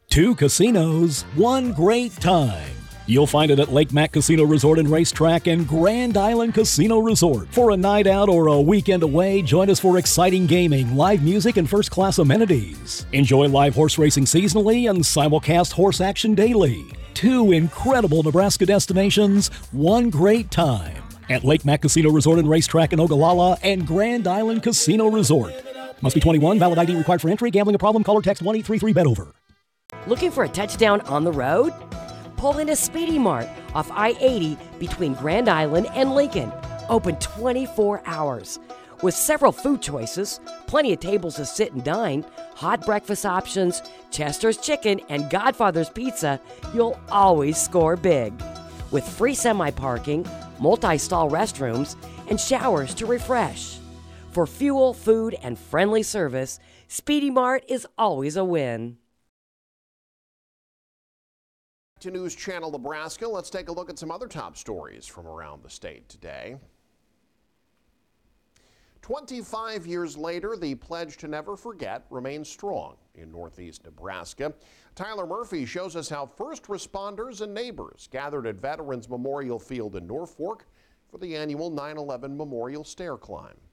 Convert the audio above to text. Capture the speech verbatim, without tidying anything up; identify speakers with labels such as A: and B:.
A: Two casinos, one great time. You'll find it at Lake Mac Casino Resort and Racetrack and Grand Island Casino Resort. For a night out or a weekend away, join us for exciting gaming, live music, and first-class amenities. Enjoy live horse racing seasonally and simulcast horse action daily. Two incredible Nebraska destinations, one great time. At Lake Mac Casino Resort and Racetrack in Ogallala and Grand Island Casino Resort. Must be twenty-one, valid I D required for entry. Gambling a problem? Call or text one eight three three bet over.
B: Looking for a touchdown on the road? Pull in a Speedy Mart off I eighty between Grand Island and Lincoln. Open twenty-four hours. With several food choices, plenty of tables to sit and dine, hot breakfast options, Chester's Chicken, and Godfather's Pizza, you'll always score big. With free semi-parking, multi-stall restrooms, and showers to refresh. For fuel, food, and friendly service, Speedy Mart is always a win.
C: To News Channel Nebraska, let's take a look at some other top stories from around the state today. twenty-five years later, the pledge to never forget remains strong in northeast Nebraska. Tyler Murphy shows us how first responders and neighbors gathered at Veterans Memorial Field in Norfolk for the annual nine eleven Memorial Stair Climb.